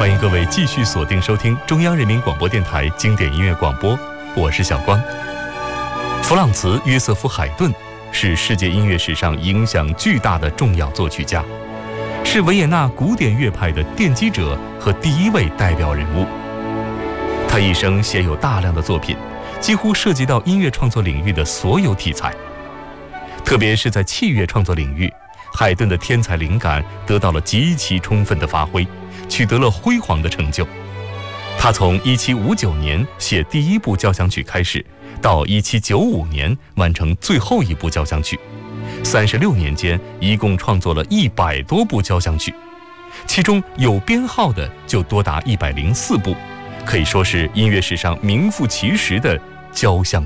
欢迎各位继续锁定收听中央人民广播电台经典音乐广播，我是小光。弗朗茨·约瑟夫·海顿是世界音乐史上影响巨大的重要作曲家，是维也纳古典乐派的奠基者和第一位代表人物。他一生写有大量的作品，几乎涉及到音乐创作领域的所有题材，特别是在器乐创作领域，海顿的天才灵感得到了极其充分的发挥，取得了辉煌的成就。他从1759年写第一部交响曲开始，到1795年完成最后一部交响曲，36年间一共创作了100多部交响曲，其中有编号的就多达104部，可以说是音乐史上名副其实的交响